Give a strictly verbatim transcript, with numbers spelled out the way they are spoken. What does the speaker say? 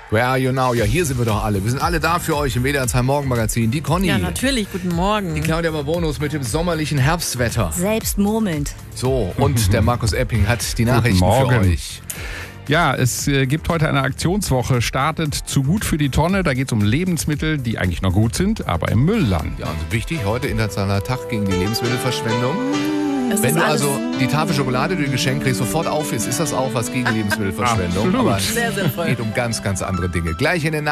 Where are you now? Ja, hier sind wir doch alle. Wir sind alle da für euch im W D R zwei Morgenmagazin. Die Conny. Ja, natürlich. Guten Morgen. Die Claudia Barbonus mit dem sommerlichen Herbstwetter. Selbst murmelnd. So, und der Markus Epping hat die Nachrichten Morgen. für euch. Ja, es äh, gibt heute eine Aktionswoche, startet zu gut für die Tonne. Da geht es um Lebensmittel, die eigentlich noch gut sind, aber im Müll landen. Ja, und wichtig, heute internationaler Tag gegen die Lebensmittelverschwendung. Es Wenn ist du alles also die Tafel Schokolade, die du geschenkt kriegst, sofort auf ist, ist das auch was gegen Lebensmittelverschwendung. Absolut. Aber sehr sinnvoll. es geht um ganz, ganz andere Dinge. Gleich in den